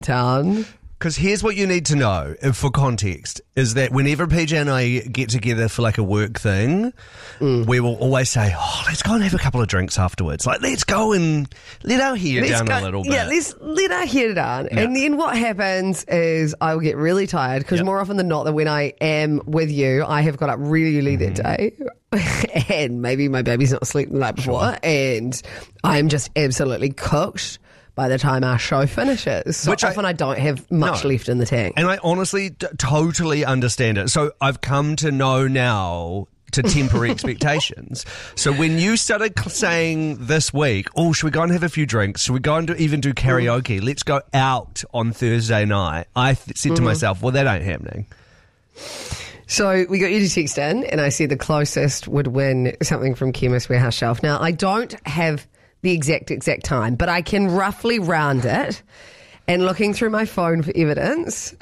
town. Because here's what you need to know, for context, is that whenever PJ and I get together for like a work thing, we will always say, let's go and have a couple of drinks afterwards. Like, let's go and let our hair down a little bit. Yeah, let's let our hair down. Yeah. And then what happens is I will get really tired because more often than not that when I am with you, I have got up really early that day. And maybe my baby's not asleep the night before. And I'm just absolutely cooked by the time our show finishes. So often I don't have much left in the tank. And I honestly totally understand it. So I've come to know now to temper expectations. So when you started saying this week, should we go and have a few drinks? Should we go and even do karaoke? Let's go out on Thursday night. I said to myself, well, that ain't happening. So we got you to text in, and I said the closest would win something from Chemist Warehouse Shelf. Now, I don't have the exact time, but I can roughly round it. And looking through my phone for evidence,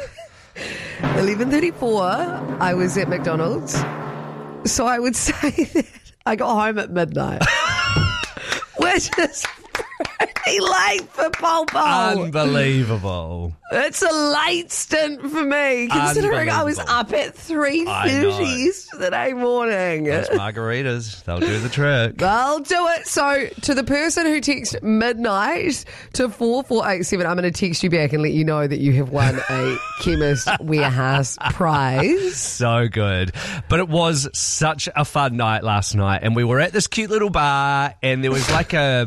11:34, I was at McDonald's. So I would say that I got home at midnight, which is pretty late for Polpo. Unbelievable. It's a late stint for me, considering I was up at 3:30 yesterday morning. Those margaritas, they'll do the trick. They'll do it. So, to the person who texted midnight to 4487, I'm going to text you back and let you know that you have won a Chemist Warehouse prize. So good. But it was such a fun night last night, and we were at this cute little bar, and there was like a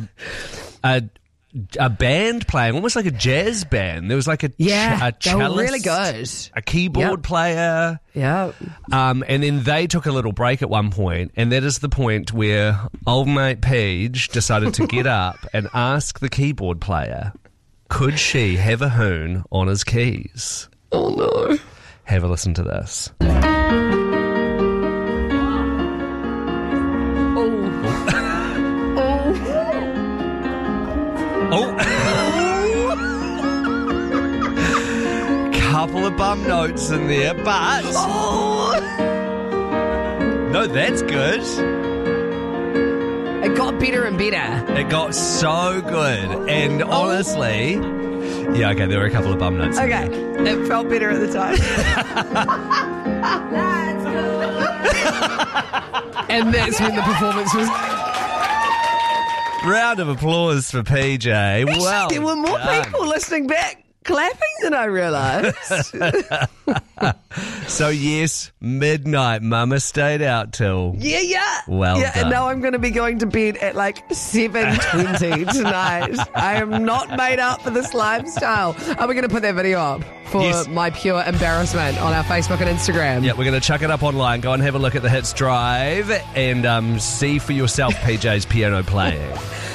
band playing, almost like a jazz band. There was like a cellist, they were really good. A keyboard player. Yeah. And then they took a little break at one point, and that is the point where old mate Paige decided to get up and ask the keyboard player, could she have a hoon on his keys? Oh, no. Have a listen to this. Couple of bum notes in there, but no, that's good. It got better and better. It got so good, and honestly, okay, there were a couple of bum notes. Okay, it felt better at the time. And that's when the performance was. Round of applause for PJ. Actually, Well there were more done. people listening back clapping than I realised. So yes, midnight. Mama stayed out till. Yeah. Well yeah, done. and now I'm going to be going to bed at like 7:20 tonight. I am not made up for this lifestyle. Are we going to put that video up for my pure embarrassment on our Facebook and Instagram? Yeah, we're going to chuck it up online. Go and have a look at the Hits Drive and see for yourself PJ's piano playing.